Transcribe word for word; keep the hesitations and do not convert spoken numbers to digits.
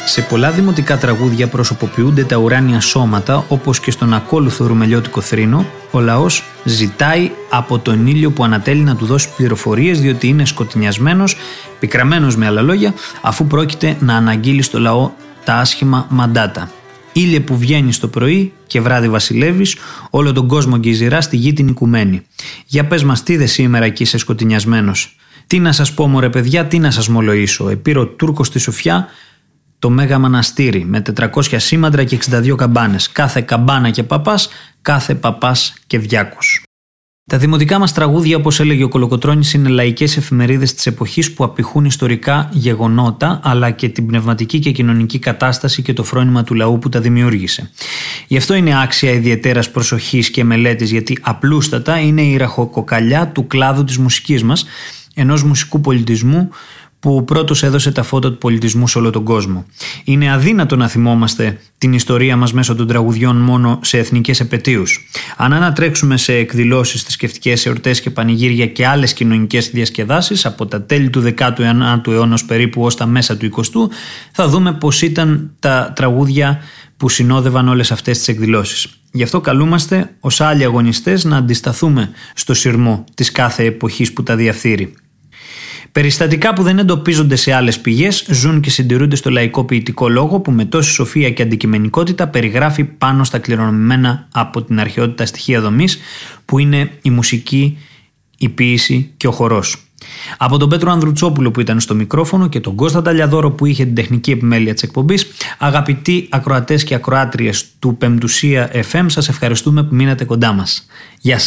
Σε πολλά δημοτικά τραγούδια προσωποποιούνται τα ουράνια σώματα, όπως και στον ακόλουθο ρουμελιώτικο θρήνο, ο λαός ζητάει από τον ήλιο που ανατέλει να του δώσει πληροφορίες, διότι είναι σκοτεινιασμένος, πικραμένος με άλλα λόγια, αφού πρόκειται να αναγγείλει στο λαό τα άσχημα μαντάτα. Ήλιε που βγαίνει το πρωί και βράδυ βασιλεύεις, όλο τον κόσμο γκυζιρά στη γη την οικουμένη. Για πες μας τι δε σήμερα κι είσαι σκοτεινιασμένος. Τι να σας πω μωρέ παιδιά, τι να σας μολογήσω. Επήρε ο Τούρκος στη Σοφιά το Μέγα Μοναστήρι με τετρακόσια σήμαντρα και εξήντα δύο καμπάνες. Κάθε καμπάνα και παπάς, κάθε παπάς και διάκος. Τα δημοτικά μας τραγούδια, όπως έλεγε ο Κολοκοτρώνης, είναι λαϊκές εφημερίδες της εποχής που απηχούν ιστορικά γεγονότα, αλλά και την πνευματική και κοινωνική κατάσταση και το φρόνημα του λαού που τα δημιούργησε. Γι' αυτό είναι άξια ιδιαιτέρας προσοχής και μελέτης, γιατί απλούστατα είναι η ραχοκοκαλιά του κλάδου της μουσικής μας, ενός μουσικού πολιτισμού που πρώτος έδωσε τα φώτα του πολιτισμού σε όλο τον κόσμο. Είναι αδύνατο να θυμόμαστε την ιστορία μας μέσω των τραγουδιών μόνο σε εθνικές επετείους. Αν ανατρέξουμε σε εκδηλώσεις, θρησκευτικές εορτές και πανηγύρια και άλλες κοινωνικές διασκεδάσεις από τα τέλη του δέκατου αιώνα περίπου ως τα μέσα του εικοστού, θα δούμε πως ήταν τα τραγούδια που συνόδευαν όλες αυτές τις εκδηλώσεις. Γι' αυτό καλούμαστε ως άλλοι αγωνιστές να αντισταθούμε στο σειρμό της κάθε εποχής που τα διαφθείρει. Περιστατικά που δεν εντοπίζονται σε άλλες πηγές ζουν και συντηρούνται στο λαϊκό ποιητικό λόγο που με τόση σοφία και αντικειμενικότητα περιγράφει πάνω στα κληρονομημένα από την αρχαιότητα στοιχεία δομής που είναι η μουσική, η ποίηση και ο χορός. Από τον Πέτρο Ανδρουτσόπουλο που ήταν στο μικρόφωνο και τον Κώστα Ταλιαδόρο που είχε την τεχνική επιμέλεια της εκπομπής, αγαπητοί ακροατές και ακροάτριες του Πεμπτουσία εφ εμ, σας ευχαριστούμε που μείνατε κοντά μας. Γεια σας.